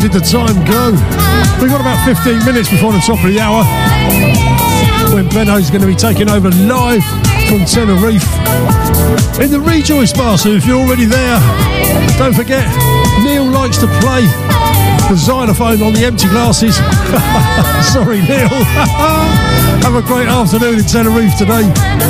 did the time go? We've got about 15 minutes before the top of the hour when Benno's going to be taking over live from Tenerife in the Rejoice Bar. So if you're already there, don't forget, Neil likes to play the xylophone on the empty glasses. Sorry, Neil. Have a great afternoon in Tenerife today.